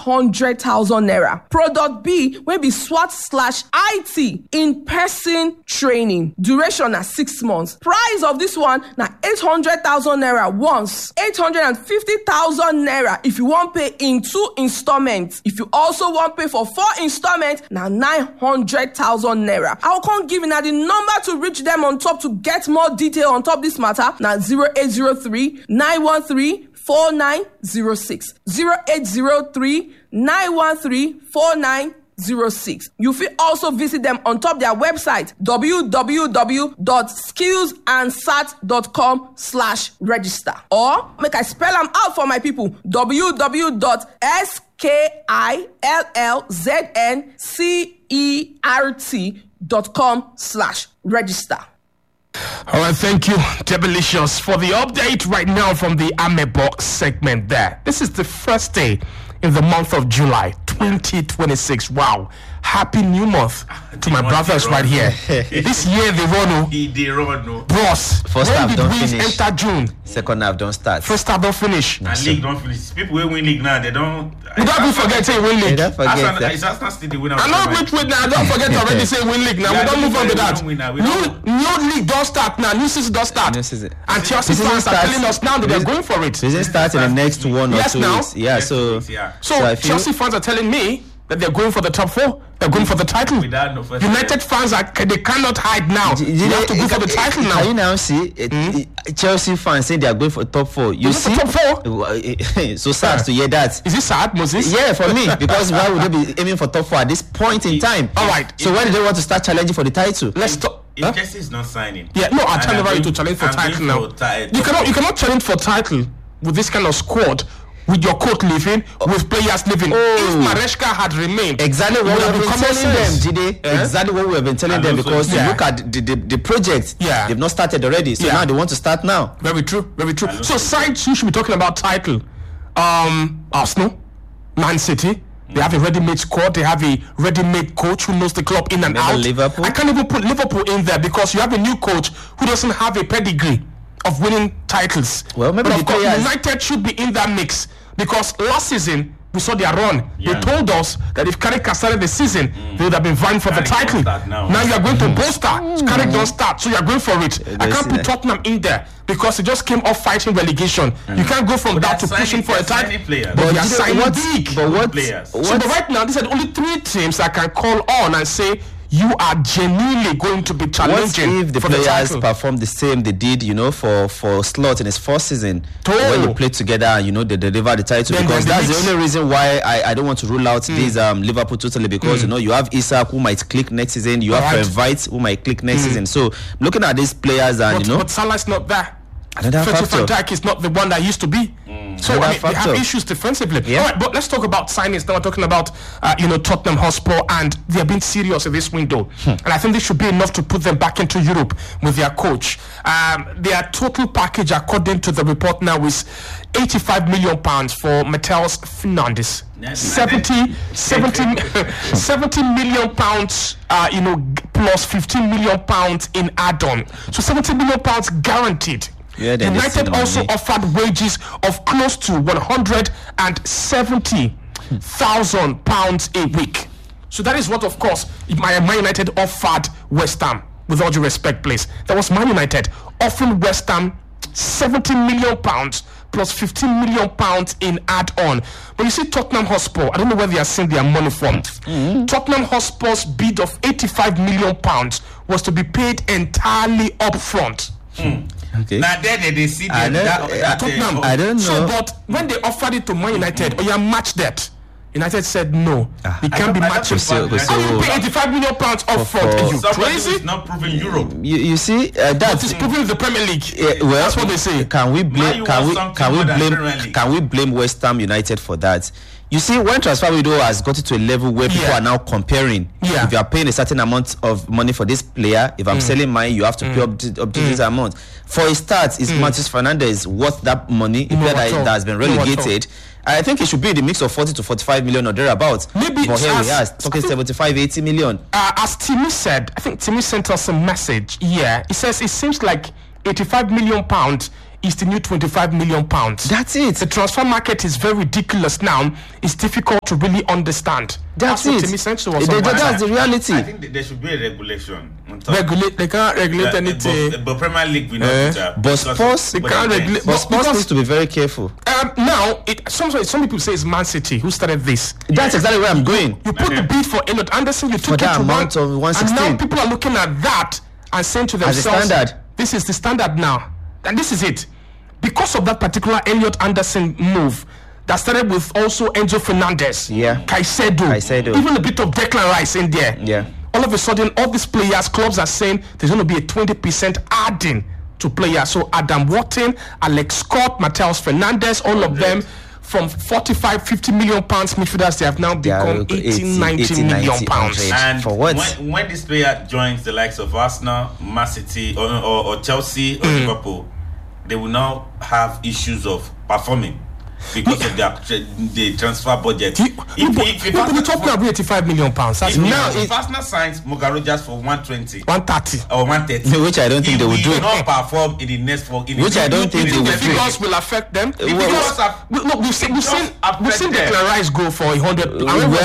800,000 naira. Product B wey be SWAT/IT in-person training. Duration na 6 months. Price of this one na 800,000 naira once, 850,000 naira if you wan pay in 2 installments. If you also wan pay for 4 installments, na 900,000 naira. I will come give you na the number to reach them on top to get more detail on top this matter. Na 0803 913 4906 0803 913 4906. You fit also visit them on top their website www.skillsandsat.com/register, or make I spell them out for my people, www.skillsandscert.com/register. All right, thank you, Debelicious, for the update right now from the Amebox segment there. This is the first day in the month of July 2026. Wow. Happy new month to my brothers right here. This year they run. Bros, first half don't finish. Enter June. Second half don't start. First half don't finish. And league don't finish. People will win league now. They don't. You don't forget say win league. Don't forget. It's Arsenal still the winner. I know which way now. Don't forget already say win league now. We don't move on to that. New league don't start now. New season don't start. And Chelsea fans are telling us now that they're going for it. Season starts in the next 1 or 2 weeks. Yeah. So Chelsea fans are telling me that they're going for the top 4. They're going for the title. United fans they cannot hide now. You have to go for the title now. Can you now see Chelsea fans saying they are going for top 4? You see, top 4. So sad to hear that. Is it sad, Moses? Yeah, for me, because why would they be aiming for top 4 at this point in time? All right. So why do they want to start challenging for the title? Let's talk. If Chelsea is not signing, I'm telling you to challenge for title now. You cannot challenge for title with this kind of squad. With your coach leaving, with players leaving. If Maresca had remained, exactly what we have been telling them, Jide. Exactly what we have been telling them, because you look at the project, they've not started already, so now they want to start now. Very true, very true. So sides you should be talking about title. Arsenal, Man City. They have a ready-made squad. They have a ready-made coach who knows the club in and out. Liverpool. I can't even put Liverpool in there because you have a new coach who doesn't have a pedigree of winning titles. Well, maybe but of course, United should be in that mix because last season we saw their run. They told us that if Carrick had started the season, they would have been vying for the title. Now you are going to bolster. Carrick don't start, so you are going for it. I can't put Tottenham in there because he just came off fighting relegation. You can't go from that to pushing for a title. But they are signing big. But but right now, these are only 3 teams I can call on and say, you are genuinely going to be challenging. What if the players perform the same they did, for Slot in his first season when they played together and they deliver the title? Because that's the only reason why I don't want to rule out this Liverpool totally, because you have Isak who might click next season, you have Vite who might click next season. So looking at these players and but Salah's not there. Another factor. Van Dijk is not the one that used to be. So they have issues defensively. All right, but let's talk about signings. Now we're talking about Tottenham Hotspur, and they're being serious in this window. And I think this should be enough to put them back into Europe with their coach. Their total package, according to the report now, is £85 million for Matheus Fernandes. 70 million pounds, plus 15 million pounds in add-on. So 70 million pounds guaranteed. United also offered wages of close to £170,000 a week. So that is what, of course, Man United offered West Ham. With all due respect, please, that was Man United offering West Ham £70 million plus £15 million in add-on. But you see, Tottenham Hotspur, I don't know where they are seeing their money from. Tottenham Hotspur's bid of £85 million was to be paid entirely up front. Okay. Now they see that Tottenham. I don't know. So, but when they offered it to Man United, match that. United said no. It can't be matched. How do you pay £85 million up front? Are you crazy? It's not proving Europe. You see, that is proving the Premier League. Well, that's what they say. Can we blame West Ham United for that? You see, when transfer window has got it to a level where people are now comparing, if you are paying a certain amount of money for this player, if I'm selling mine, you have to pay up to this amount. For a start, is Matheus Fernandes worth that money? A player that has been relegated, I think it should be in the mix of 40 to 45 million or thereabouts. Maybe for here we are talking 75, 80 million. As Timmy said, I think Timmy sent us a message. Yeah, he says it seems like £85 million is the new £25 million. That's it. The transfer market is very ridiculous now. It's difficult to really understand. That's it. That's the reality. I think there should be a regulation. They can't regulate anything. But Premier League will not. But sports, they can't regulate. But sports needs to be very careful. Now, some people say it's Man City who started this. That's exactly where I'm going. You put the bid for Elliot Anderson. You took for that amount of 116. And now people are looking at that and saying to themselves, this is the standard now. And this is it. Because of that particular Elliot Anderson move that started with also Enzo Fernandez, Caicedo, even a bit of Declan Rice in there. Yeah. All of a sudden, all these players, clubs are saying there's going to be a 20% adding to players. So Adam Wharton, Alex Scott, Matheus Fernandes, all of them from 45-50 million pounds midfielders, they have now become 80-90 million pounds. And for what? When this player joins the likes of Arsenal, Man City, or Chelsea, or Liverpool, they will now have issues of performing because of the transfer budget. If we're talking about 85 million pounds, if Arsenal signs Morgan Rogers for 120, 130, or 130, which I don't think they will do. Will not perform in the next 4. Which I don't think they will do. The figures will affect them. We've seen Declan Rice go for 100.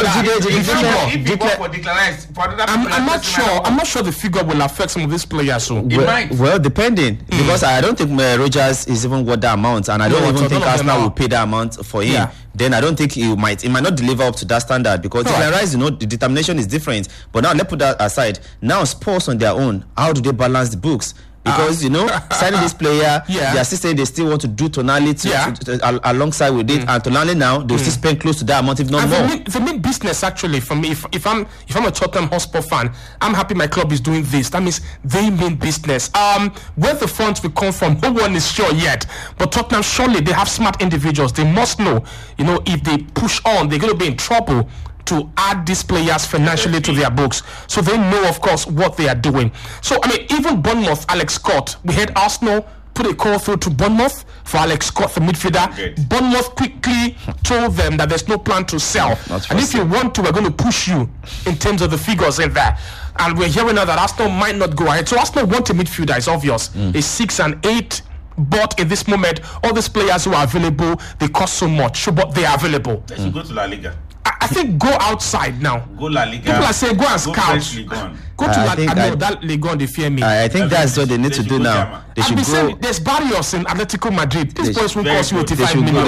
I'm not sure the figure will affect some of these players. So it might. Well, depending, because I don't think Rogers is even worth that amount, and I don't even think Arsenal will pay that amount for him. Then I don't think he might not deliver up to that standard, because Declan Rice, the determination is different. But now let's put that aside. Now Spurs on their own, how do they balance the books? Because signing this player, the assistant, they still want to do Tonali alongside with it, and Tonali now they'll still spend close to that amount, if not more. It's a big business actually for me. If I'm a Tottenham Hotspur fan, I'm happy my club is doing this. That means they mean business. Where the funds will come from, no one is sure yet. But Tottenham, surely they have smart individuals. They must know, if they push on, they're going to be in trouble to add these players financially to their books. So they know, of course, what they are doing. So, even Bournemouth, Alex Scott, we had Arsenal put a call through to Bournemouth for Alex Scott, the midfielder. Okay. Bournemouth quickly told them that there's no plan to sell. And if you want to, we're going to push you in terms of the figures in there. And we're hearing now that Arsenal might not go ahead. So Arsenal want a midfielder, it's obvious. A 6 and 8. But in this moment, all these players who are available, they cost so much. But they are available. They should go to La Liga. I think go outside now. Go La Liga. People are saying go and scout. Go to that Liga, they fear me. I think that's what they need to do now. They should go. There's Barrios in Atletico Madrid. These boys will cost you 85 million.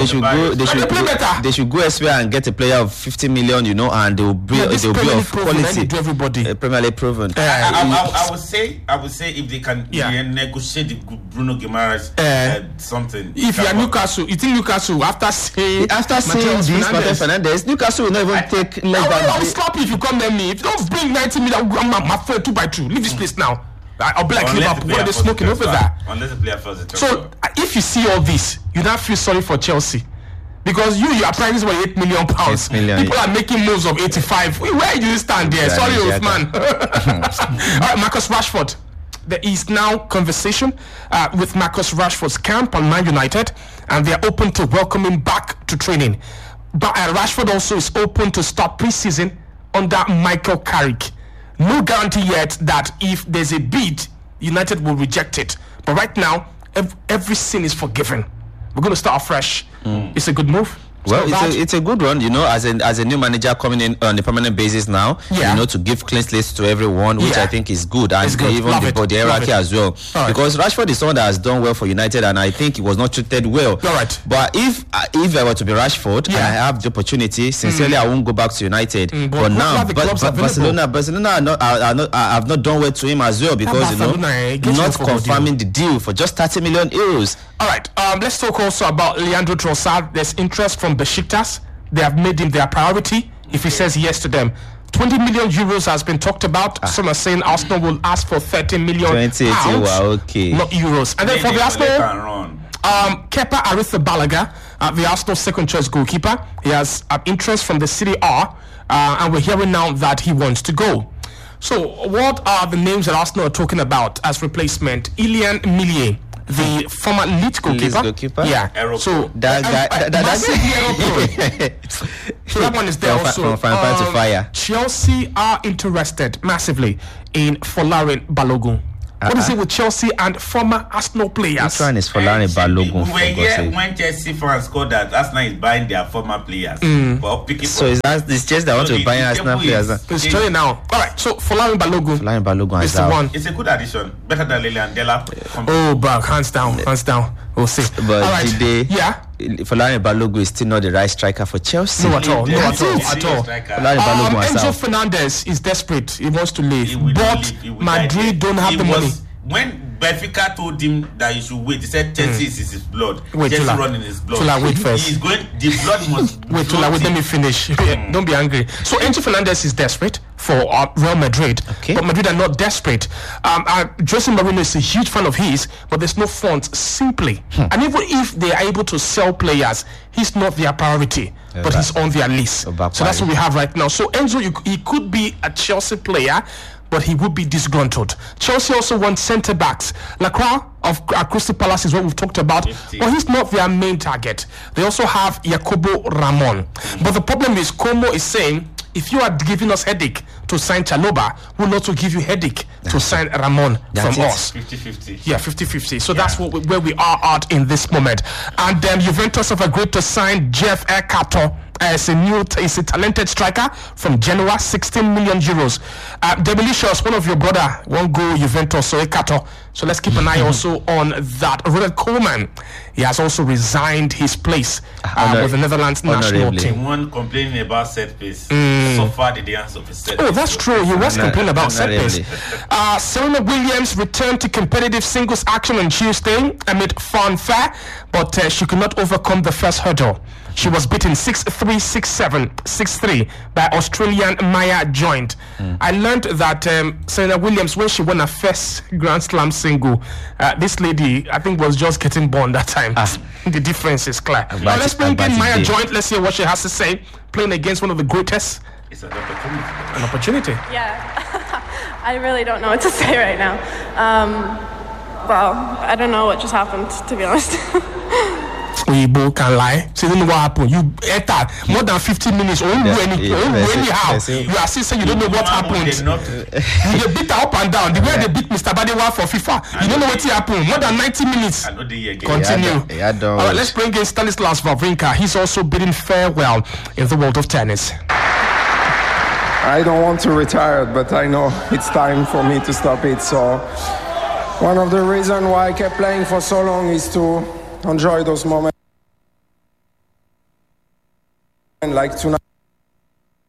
They should go elsewhere and get a player of 50 million, and they will be of quality. Everybody. Premier League proven. I would say if they can negotiate the Bruno Guimaraes something. If you are Newcastle, you think Newcastle after seeing Matheus Fernandes, Newcastle will not even take less than. I'll slap you if you come near me. If you don't bring 90 million, I'm afraid 2x2. Leave this place now. I'll be like Liverpool. What are they smoking over there? Unless the player fails the So if you see all this, you don't feel sorry for Chelsea. Because you are pricing for £8 million. People are making moves of 85. Where do you stand there? Sorry, Othman. All right, Marcus Rashford. There is now conversation with Marcus Rashford's camp on Man United, and they are open to welcome him back to training. But Rashford also is open to start pre-season under Michael Carrick. No guarantee yet that if there's a bid, United will reject it. But right now, every sin is forgiven. We're going to start afresh. It's a good move. Well, it's a good one, as a new manager coming in on a permanent basis now, to give clean slates to everyone, which I think is good, and even the hierarchy as well. Because Rashford is someone that has done well for United, and I think he was not treated well. Right. But if I were to be Rashford and I have the opportunity, sincerely, I won't go back to United. But now, Barcelona have not done well to him as well, because not confirming the deal for just 30 million euros. All right. Let's talk also about Leandro Trossard. There's interest from Besiktas. They have made him their priority. If he says yes to them, 20 million euros has been talked about. Some are saying Arsenal will ask for 30 million pounds, not euros. And then for the Arsenal, Kepa Arrizabalaga, the Arsenal second choice goalkeeper, he has interest from the Serie A, and we're hearing now that he wants to go. So what are the names that Arsenal are talking about as replacement? Ilian Millier, the former Leeds goalkeeper. Yeah. So that so that one is there also. From to fire. Chelsea are interested massively in Folarin Balogun. What is it with Chelsea and former Arsenal players? Which one is Folarin Balogun? We were here when Chelsea fans scored that Arsenal is buying their former players. So is that this Chelsea that want to buy Arsenal players? It's true now. All right, so Folarin Balogun is the one. It's a good addition, better than Lilian Delap. Oh, but hands down. We'll see. But all right. Folarin Balogun is still not the right striker for Chelsea. No, at all. Enzo Fernandez is desperate. He wants to leave, but Madrid don't have the money. When Benfica told him that he should wait, he said Chelsea is his blood. Chelsea running his blood. Tula, wait first. He's going. The blood must. Wait, Tula, let me finish. Don't be angry. So Enzo Fernandez is desperate for Real Madrid, but Madrid are not desperate. Jose Mourinho is a huge fan of his, but there's no funds simply. And even if they are able to sell players, he's not their priority, but he's on their list. So that's what we have right now. So Enzo, he could be a Chelsea player, but he would be disgruntled. Chelsea also wants centre backs. Lacroix of Crystal Palace is what we've talked about, but he's not their main target. They also have Jacobo Ramon. But the problem is, Como is saying, if you are giving us headache to sign Chalobah, we'll also give you headache to sign Ramon from us. 50-50. Yeah, 50-50. So that's where we are at in this moment. And Juventus have agreed to sign Jeff Ekato as a talented striker from Genoa, 16 million euros. Demolicious, one of your brother won't go Juventus, so Ekato. So let's keep an eye also on that. Ronald Koeman, he has also resigned his place with the Netherlands national team. One complaining about set piece. So far, the answer for set piece. Oh, that's true. He was complaining about set piece. Serena Williams returned to competitive singles action on Tuesday amid fanfare, but she could not overcome the first hurdle. She was beaten 6-3, 6-7, 6-3 by Australian Maya Joint. I learned that Serena Williams, when she won her first Grand Slam single, this lady, I think, was just getting born that time. The difference is clear. Now let's bring in Maya Joint. Let's hear what she has to say. Playing against one of the greatest. It's an opportunity. An opportunity. Yeah. I really don't know what to say right now. Well, I don't know what just happened, to be honest. We both can lie. So you don't know what happened. You enter more than 15 minutes. Anyhow, you are still saying you don't know what happened. You beat her up and down. The way they beat Mr. Badewa for FIFA, you don't know what happened. More than 90 minutes. Continue. All right, let's bring in Stanislas Wawrinka. He's also bidding farewell in the world of tennis. I don't want to retire, but I know it's time for me to stop it. So one of the reasons why I kept playing for so long is to enjoy those moments. Like tonight.